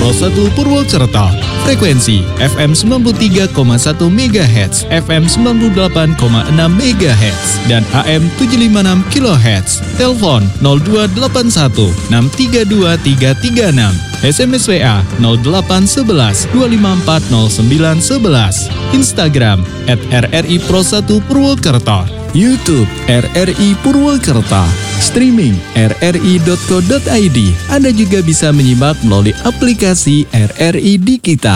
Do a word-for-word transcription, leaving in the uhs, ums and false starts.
Pro satu Purwokerto. Frekuensi F M sembilan puluh tiga koma satu megahertz, F M sembilan puluh delapan koma enam megahertz, dan A M tujuh ratus lima puluh enam kilohertz. Telepon nol dua delapan satu enam tiga dua tiga tiga enam. S M S W A nol delapan satu satu dua lima empat nol sembilan satu satu. Instagram at R R I Pro satu Purwokerto. YouTube R R I Purwokerto. Streaming r r i dot co dot i d. Anda juga bisa menyimak melalui aplikasi R R I Di Kita.